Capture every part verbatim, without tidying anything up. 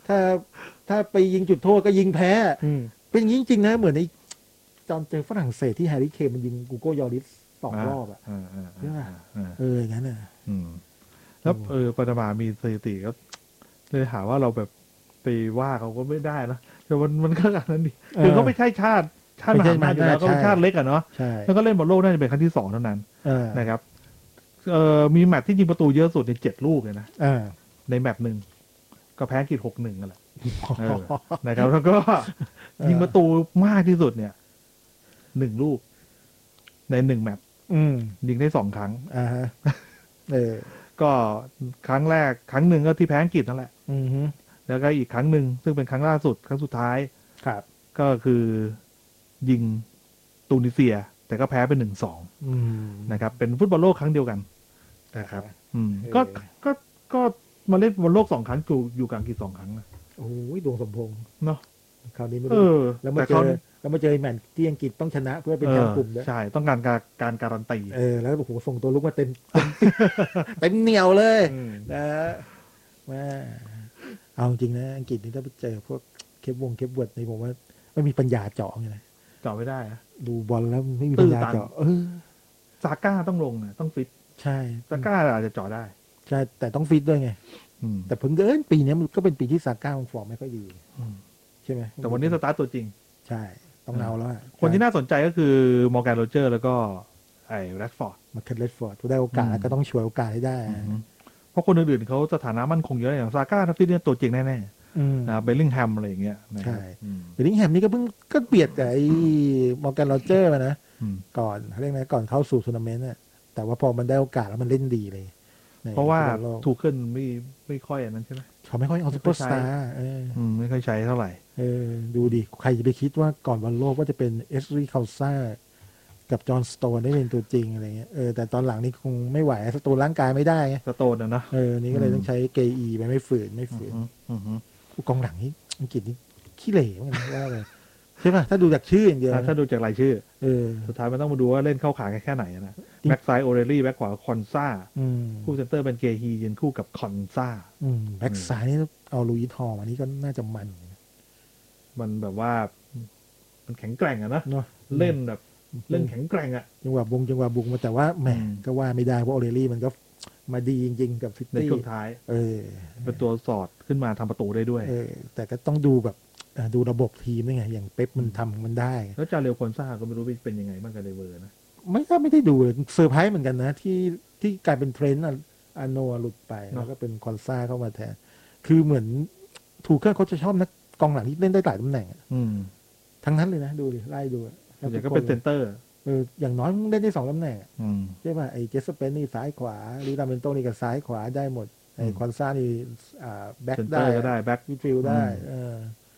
ถ้าถ้าไปยิงจุดโทษก็ยิงแพ้เป็นอย่างนี้จริงๆนะเหมือนในตอนเจอฝรั่งเศสที่แฮร์รี่เคนมันยิงกูโก้ยอริสสองรอบอ่ะใช่ไหมเอออย่างนั้นอ่ะแล้วเออปานามามีสถิติก็เลยหาว่าเราแบบไปว่าเขาก็ไม่ได้นะแต่มันมันก็อย่างนั้นดิคือเขาไม่ใช่ชาติชาติมหาอำนาจอยู่แล้วก็เป็นชาติเล็กอ่ะเนาะแล้วก็เล่นบอลโลกน่าจะเป็นครั้งที่สองเท่านั้นนะครับเออมีแมตช์ที่ยิงประตูเยอะสุดในเจ็ดลูกเลยนะในแมตช์หนึ่งก็แพ้อังกฤษหกหนึ่งกันแหละนะครับแล้วก็ยิงประตูมากที่สุดเนี่ยหนึ่งลูกในหนึ่งแมตช์ยิงได้สองครั้งอ่าเออก็ครั้งแรกครั้งหนึ่งก็ที่แพ้อังกฤษนั่นแหละแล้วก็อีกครั้งหนึ่งซึ่งเป็นครั้งล่าสุดครั้งสุดท้ายครับก็คือยิงตูนิเซียแต่ก็แพ้เป็นหนึ่งสองนะครับเป็นฟุตบอลโลกครั้งเดียวกันนะครับอืมก็ก็ก็มาเล่นบอลโลกสองครั้งอยู่อยู่กับอังกฤษสองครั้งนะโอ้ยดวงสมพงษ์เนาะคราวนี้ไม่รู้แล้วมาเจอแล้วมาเจอแมนที่อังกฤษต้องชนะเพื่อเป็นแชมป์กลุ่มด้วยใช่ต้องการการการการันตีเออแล้วโอ้โหส่งตัวลุกมาเต็มเต็มเหนียวเลยนะว่าเอาจริงนะอังกฤษนี่ถ้าไปเจอพวกเคปวงเคปเวิร์ดนี่ผมว่าไม่มีปัญญาเจาะไงเจาะไม่ได้อะดูบอลแล้วไม่มีปัญญาเจาะเออซาก้าต้องลงนะต้องฟิตใช่ซาก้าอาจจะเจาะได้ใช่แต่ต้องฟิตด้วยไงแต่เพิ่งเดินปีนี้มันก็เป็นปีที่ซาก้าฟอร์มไม่ค่อยดีใช่ไหมแต่วันนี้สตาร์ทตัวจริงใช่ต้องเอาแล้วคนที่น่าสนใจก็คือมอร์แกนโรเจอร์แล้วก็ไอ้แรดฟอร์ดมาเคิร์ดแรดฟอร์ดผู้ได้โอกาสก็ต้องช่วยโอกาสให้ได้เพราะคนอื่นๆเขาสถานะมั่นคงเยอะอย่างซาก้าทัฟฟี่เนี่ยตัวจริงแน่ๆนะเบลลิงแฮมอะไรอย่างเงี้ยใช่เบลลิงแฮมนี่ก็เพิ่งก็เบียดกับไอ้มอร์แกนโรเจอร์มานะก่อนเรียกไงก่อนเข้าสู่ทัวร์นาเมนต์เนี่ยแต่ว่าพอมันได้โอกาสแล้วมันเล่นดีเลยเพราะว่าถูกขึ้นไม่ไม่ค่อยอันนั้นใช่ไหมเขาไม่ค่อยเอาซุปเปอร์สตาร์ไม่ค่อยใช้เท่าไหร่เออดูดิใครจะไปคิดว่าก่อนวันโลกว่าจะเป็นเอสรีคาซ่ากับจอห์นสโตนได้เป็นตัวจริงอะไรเงี้ยเออแต่ตอนหลังนี่คงไม่ไหวสโตนร่างกายไม่ได้ไงสโตนนะเออนี่ก็เลยต้องใช้เกอีไปไม่ฝืนไม่ฝืนกองหลังนี้อังกฤษนี่ขี้เหร่เหมือนกันว่าเลยใช่ป่ะถ้าดูจากชื่ออย่างเดียวถ้าดูจากรายชื่อเออสุดท้ายมันต้องมาดูว่าเล่นเข้าขาแค่ไหนนะแบ็กซ้ายโอเรลี่แบ็กขวาคอนซ่าคู่เซนเตอร์เป็นเกฮียืนคู่กับคอนซ่าแบ็กซ้ายนี่เอาลุยส์ทอมานี่ก็น่าจะมันมันแบบว่ามันแข็งแกร่งอะนะเล่นแบบเล่นแข็งแกร่งอะจังหวะบุงจังหวะบุงมาแต่ว่าแหมก็ว่าไม่ได้เพราะโอเรลี่มันก็มาดีจริงๆกับซิตี้ในช่วงท้ายเออเป็นตัวสอดขึ้นมาทำประตูได้ด้วยเออแต่ก็ต้องดูแบบดูระบบทีมด้วยไงอย่างเป๊ปมันทำมันได้แล้วจาเรลคอนซ่าก็ไม่รู้เป็นยังไงบ้างกับเดเวอร์นะไม่ก็ไม่ได้ดูเลยเซอร์ไพรส์เหมือนกันนะที่ที่กลายเป็นเทรนด์อาโนหลุดไปแล้วก็เป็นคอนซ่าเข้ามาแทนคือเหมือนถูกเครื่องเขาจะชอบนักกองหลังที่เล่นได้หลายตำแหน่งทั้งนั้นเลยนะดูดิไล่ดูแล้วก็เป็นเซนเตอร์เอออย่างน้อยเล่นได้สองตำแหน่งใช่ป่ะไอ้เจสเปนนี่ซ้ายขวาลิราเมนโตนี่ก็ซ้ายขวาได้หมดไอ้คอนซ่านี่แบ็คได้ก็ได้แบ็คมิดฟิลด์ได้เออ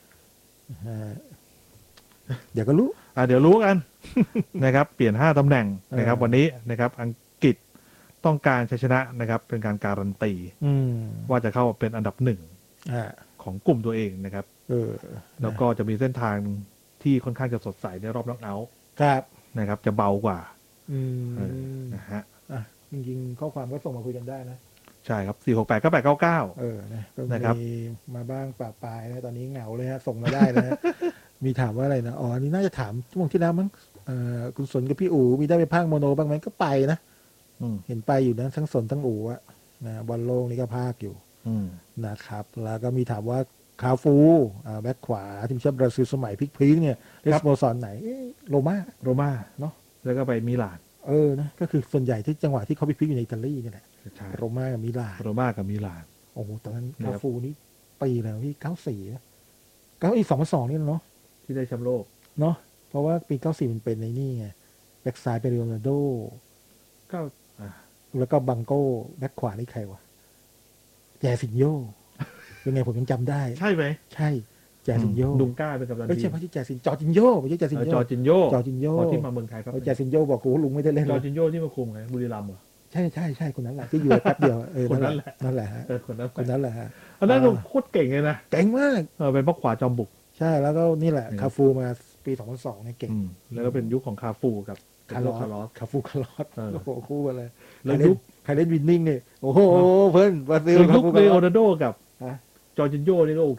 เดี๋ยวก็รู้อ่าเดี๋ยวรู้กันนะครับเปลี่ยนห้าตำแหน่งนะครับวันนี้นะครับอังกฤษต้องการชัยชนะนะครับเป็นการการันตีว่าจะเข้าเป็นอันดับหนึ่งของกลุ่มตัวเองนะครับแล้วก็จะมีเส้นทางที่ค่อนข้างจะสดใสในรอบน็อกเอาท์ครับนะครับจะเบากว่านะฮะจริงๆข้อความก็ส่งมาคุยกันได้นะใช่ครับสี่หกแปดก็แปดเก้าเก้าเออนะครับมีมาบ้างปะปลายนะตอนนี้เหงาเลยฮะส่งมาได้นะมีถามว่าอะไรนะอ๋อนี่น่าจะถามช่วงที่แล้วมั้งคุณสนกับพี่อู๋มีได้ไปพากโมโนบ้างไหมก็ไปนะเห็นไปอยู่นะทั้งสนทั้งอู๋อะนะบอลโลกนี่ก็พากอยู่นะครับแล้วก็มีถามว่าคาฟูแบ็คขวาทีมชาติบราซิลสมัยพลิกๆเนี่ยเล่นสโมสรไหนโรม่าโรม่าเนาะแล้วก็ไปมิลานเออนะก็คือส่วนใหญ่ที่จังหวะที่เขาพลิกๆอยู่ในอิตาลีนี่แหละโรม่ากับมิลานโรม่ากับมิลานโอ้โหตอนนั้นคาฟูนี่ปีแล้วพี่เก้าสี่นะเก้าอีสองพันสองนี่เนาะที่ได้แชมป์โลกเนาะเพราะว่าปีเก้าสี่มันเป็นในนี่ไงแบ็คซ้ายเป็นโรนัลโดเก้าแล้วก็บังโก้แบ็คขวานี่ใครวะแจสินโยยังไงผมยังจำได้ใช่ไหมใช่แจสินโยดุงก้าเป็นกัปตันทีมไม่ใช่เพราะที่แจสินจอจินโยไม่ใช่แจสินโยจอจินโยจอจินโยที่มาเมืองไทยครับแจสินโยบอกกูลุงไม่ได้เล่นจอจินโยที่มาคุมไงบุรีรัมย์เหรอใช่ใช่ใช่คนนั้นแหละที่อยู่แป๊บเดียวเออคนนั้นแหละนั่นแหละฮะคนนั้นคนนั้นแหละฮะอันนั้นโคตรเก่งเลยนะเก่งมากเออเป็นพวกขวาจอมบุกใช่แล้วก็นี่แหละคาฟูมาปีสองพันสองเนี่ยเก่งแล้วก็เป็นยุคของคาฟูกับคาร์ลอสคาฟูคาร์ลอสโอ้โหคู่กันเลยแล้วยุคใครเล่นวินนิ่งเนี่ยโอ้โหเพิ่นบราซิลยุคเลโอนาร์โดกับจอร์จินโญ่นี่ก็